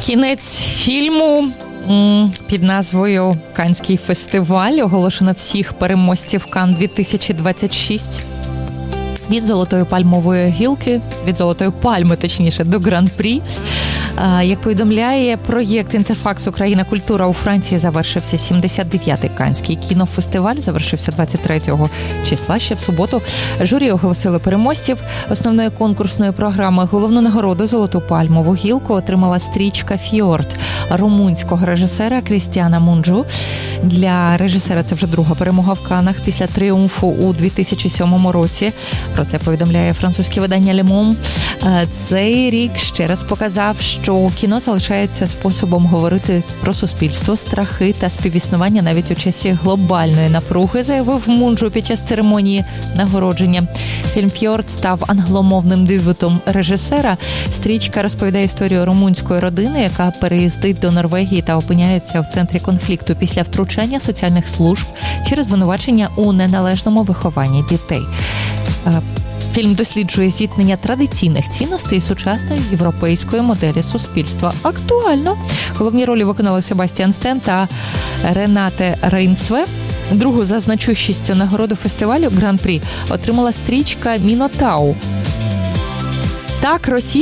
Кінець фільму під назвою «Каннський фестиваль». Оголошено всіх переможців Кан 2026. Від Золотої пальмової гілки, від Золотої пальми, точніше, до Гран-прі. Як повідомляє проєкт «Інтерфакс Україна. Культура» у Франції, завершився 79-й Каннський кінофестиваль, завершився 23-го числа, ще в суботу. Журі оголосило переможців основної конкурсної програми. Головну нагороду «Золоту пальмову гілку» отримала стрічка «Фьорд» румунського режисера Крістіана Мунджу. Для режисера це вже друга перемога в Каннах після тріумфу у 2007 році. Про це повідомляє французьке видання «Le Monde». Цей рік ще раз показав, що кіно залишається способом говорити про суспільство, страхи та співіснування навіть у часі глобальної напруги, заявив Мунджу під час церемонії нагородження. Фільм «Фьорд» став англомовним дебютом режисера. Стрічка розповідає історію румунської родини, яка переїздить до Норвегії та опиняється в центрі конфлікту після втручання соціальних служб через звинувачення у неналежному вихованні дітей. Фільм досліджує зіткнення традиційних цінностей і сучасної європейської моделі суспільства. Актуально! Головні ролі виконали Себастьян Стен та Ренате Рейнсве. Другу за значущістю нагороду фестивалю Гран-прі отримала стрічка «Мінотау». Так,